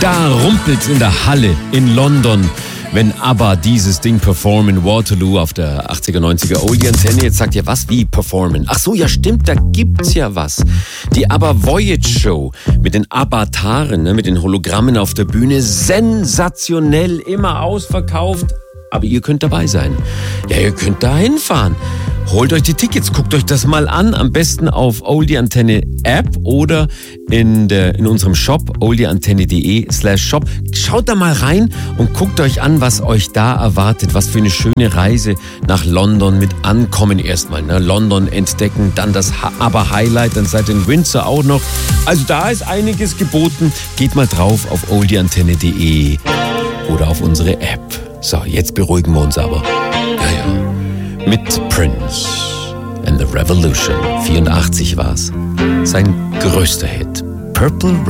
Da rumpelt's in der Halle in London, wenn ABBA dieses Ding performen in Waterloo auf der 80er, 90er Oldie-Antenne. Jetzt sagt ihr, was, wie performen? Ach so, ja stimmt, da gibt's ja was. Die ABBA Voyage Show mit den Avataren, mit den Hologrammen auf der Bühne. Sensationell, immer ausverkauft. Aber ihr könnt dabei sein. Ja, ihr könnt da hinfahren. Holt euch die Tickets, guckt euch das mal an. Am besten auf Oldie Antenne App oder in unserem Shop oldieantenne.de/shop. Schaut da mal rein und guckt euch an, was euch da erwartet. Was für eine schöne Reise nach London mit Ankommen erstmal. Ne? London entdecken, dann das ABBA-Highlight, dann seid ihr in Windsor auch noch. Also da ist einiges geboten. Geht mal drauf auf oldieantenne.de oder auf unsere App. So, jetzt beruhigen wir uns aber. Ja. Mit Prince and the Revolution. 84 war's. Sein größter Hit. Purple Rain.